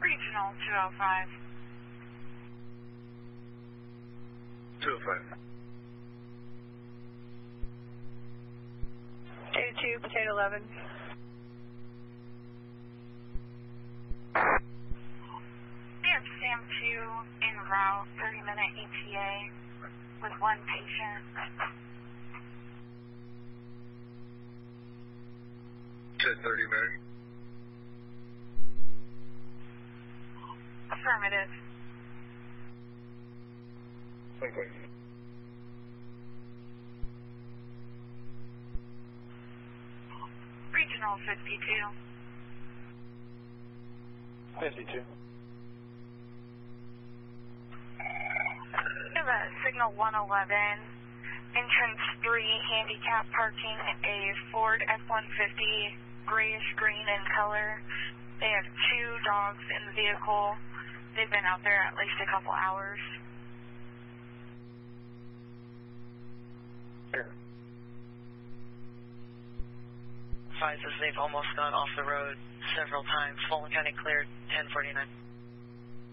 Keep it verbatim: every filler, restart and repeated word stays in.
Regional two oh five. two oh five. eighty-two, potato eleven. We have Sam two en route, thirty minute E T A with one patient. Said thirty minutes. Affirmative. Okay. Regional fifty-two. fifty-two. We have a signal one eleven, entrance three, handicap parking, a Ford F one fifty, grayish green in color. They have two dogs in the vehicle. They've been out there at least a couple hours. Sure. Advises they've almost gone off the road several times. Fulton County cleared ten forty-nine.